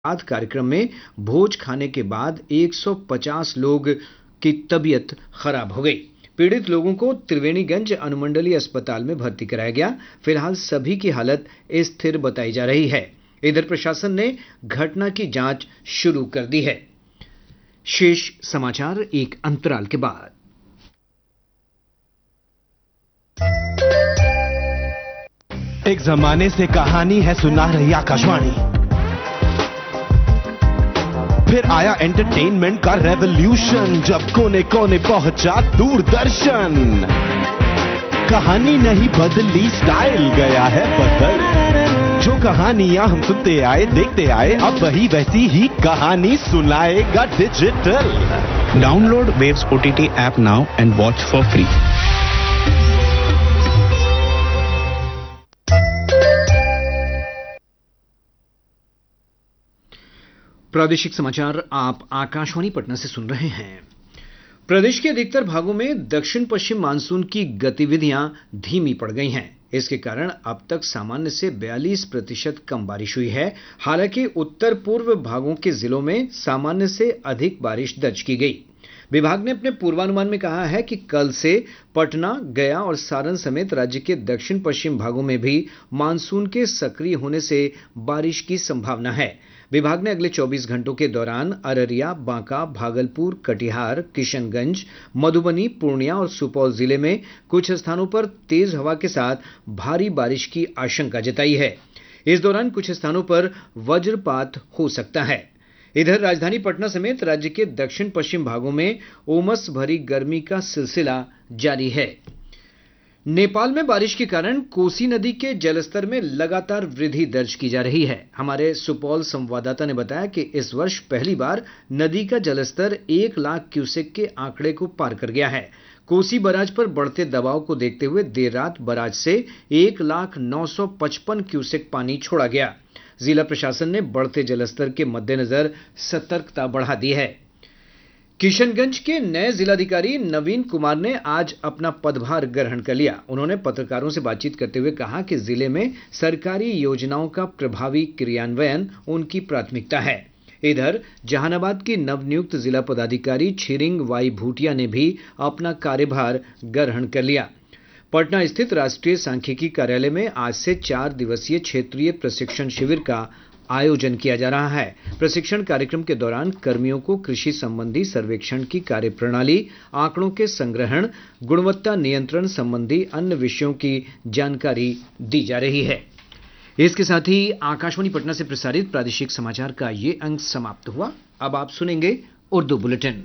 बाद कार्यक्रम में भोज खाने के बाद 150 लोग की तबीयत खराब हो गई। पीड़ित लोगों को त्रिवेणीगंज अनुमंडलीय अस्पताल में भर्ती कराया गया। फिलहाल सभी की हालत स्थिर बताई जा रही है। इधर प्रशासन ने घटना की जांच शुरू कर दी है। शेष समाचार एक अंतराल के बाद। एक जमाने से कहानी है सुना रही आकाशवाणी, फिर आया एंटरटेनमेंट का रेवोल्यूशन, जब कोने कोने पहुंचा दूरदर्शन। कहानी नहीं बदली, स्टाइल गया है बदल। जो कहानियां हम सुनते आए देखते आए, अब वही वैसी ही कहानी सुनाएगा digital. Download waves OTT app now and watch for free. प्रादेशिक समाचार आप आकाशवाणी पटना से सुन रहे हैं। प्रदेश के अधिकतर भागों में दक्षिण पश्चिम मानसून की गतिविधियां धीमी पड़ गई हैं। इसके कारण अब तक सामान्य से 42% कम बारिश हुई है। हालांकि उत्तर पूर्व भागों के जिलों में सामान्य से अधिक बारिश दर्ज की गई। विभाग ने अपने पूर्वानुमान में कहा है कि कल से पटना, गया और सारण समेत राज्य के दक्षिण पश्चिम भागों में भी मानसून के सक्रिय होने से बारिश की संभावना है। विभाग ने अगले 24 घंटों के दौरान अररिया, बांका, भागलपुर, कटिहार, किशनगंज, मधुबनी, पूर्णिया और सुपौल जिले में कुछ स्थानों पर तेज हवा के साथ भारी बारिश की आशंका जताई है। इस दौरान कुछ स्थानों पर वज्रपात हो सकता है। इधर राजधानी पटना समेत राज्य के दक्षिण पश्चिम भागों में उमस भरी गर्मी का सिलसिला जारी है। नेपाल में बारिश के कारण कोसी नदी के जलस्तर में लगातार वृद्धि दर्ज की जा रही है। हमारे सुपौल संवाददाता ने बताया कि इस वर्ष पहली बार नदी का जलस्तर 1 लाख क्यूसेक के आंकड़े को पार कर गया है। कोसी बराज पर बढ़ते दबाव को देखते हुए देर रात बराज से 1,0955 क्यूसेक पानी छोड़ा गया। जिला प्रशासन ने बढ़ते जलस्तर के मद्देनजर सतर्कता बढ़ा दी है। किशनगंज के नए जिलाधिकारी नवीन कुमार ने आज अपना पदभार ग्रहण कर लिया। उन्होंने पत्रकारों से बातचीत करते हुए कहा कि जिले में सरकारी योजनाओं का प्रभावी क्रियान्वयन उनकी प्राथमिकता है। इधर जहानाबाद की नवनियुक्त जिला पदाधिकारी छिरिंग वाई भूटिया ने भी अपना कार्यभार ग्रहण कर लिया। पटना स्थित राष्ट्रीय सांख्यिकी कार्यालय में आज से 4 दिवसीय क्षेत्रीय प्रशिक्षण शिविर का आयोजन किया जा रहा है। प्रशिक्षण कार्यक्रम के दौरान कर्मियों को कृषि संबंधी सर्वेक्षण की कार्यप्रणाली, आंकड़ों के संग्रहण, गुणवत्ता नियंत्रण संबंधी अन्य विषयों की जानकारी दी जा रही है। इसके साथ ही आकाशवाणी पटना से प्रसारित प्रादेशिक समाचार का ये अंक समाप्त हुआ। अब आप सुनेंगे उर्दू बुलेटिन।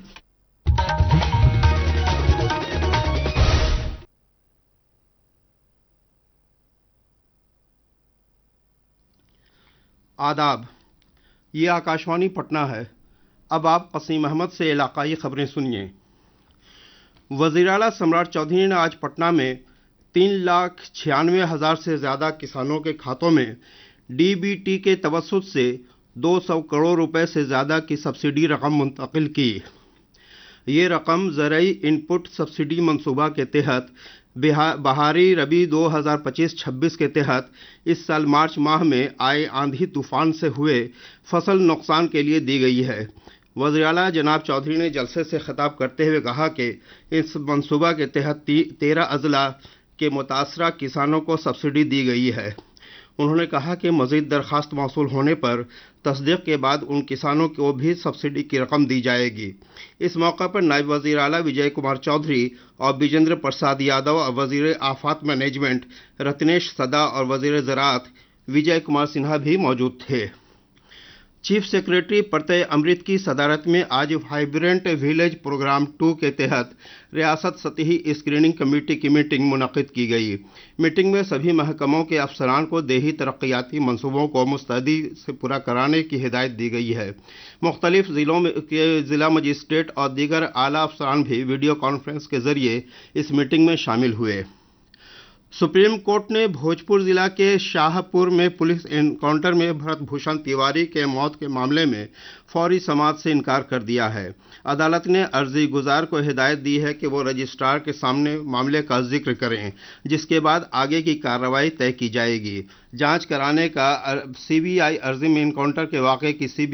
आदाब, ये आकाशवाणी पटना है। अब आप वसीम अहमद से इलाकाई खबरें सुनिए। वज़ीर आला सम्राट चौधरी ने आज पटना में 3,96,000 से ज़्यादा किसानों के खातों में DBT के तवस्सुत से 200 करोड़ रुपए से ज़्यादा की सब्सिडी रकम मुंतकिल की। ये रकम ज़रई इनपुट सब्सिडी मंसूबा के तहत बहारी रबी 2025-26 के तहत इस साल मार्च माह में आए आंधी तूफान से हुए फसल नुकसान के लिए दी गई है। वज़ीर आला जनाब चौधरी ने जलसे से खिताब करते हुए कहा कि इस मंसूबा के तहत 13 अजला के मुतासरा किसानों को सब्सिडी दी गई है। उन्होंने कहा कि मज़ीद दरख्वास्त मौसूल होने पर तस्दीक के बाद उन किसानों को भी सब्सिडी की रकम दी जाएगी। इस मौके पर नायब वज़ीर आला विजय कुमार चौधरी और विजेंद्र प्रसाद यादव और वज़ीर आफात मैनेजमेंट रत्नेश सदा और वज़ीर ज़राअत विजय कुमार सिन्हा भी मौजूद थे। चीफ सेक्रेटरी प्रत्यय अमृत की सदारत में आज वाइब्रेंट विलेज प्रोग्राम 2 के तहत रियासत सतही स्क्रीनिंग कमेटी की मीटिंग मुनक़िद की गई। मीटिंग में सभी महकमों के अफसरान को देही तरक्याती मंसूबों को मुस्तैदी से पूरा कराने की हिदायत दी गई है। मुख्तलिफ ज़िलों में के ज़िला मजिस्ट्रेट और दीगर आला अफसरान भी वीडियो कॉन्फ्रेंस के ज़रिए इस मीटिंग में शामिल हुए। सुप्रीम कोर्ट ने भोजपुर जिला के शाहपुर में पुलिस एनकाउंटर में भरत भूषण तिवारी के मौत के मामले में फौरी समाअत से इनकार कर दिया है। अदालत ने अर्जी गुजार को हिदायत दी है कि वो रजिस्ट्रार के सामने मामले का जिक्र करें, जिसके बाद आगे की कार्रवाई तय की जाएगी। जांच कराने का CBI अर्जी में एनकाउंटर के वाक़े की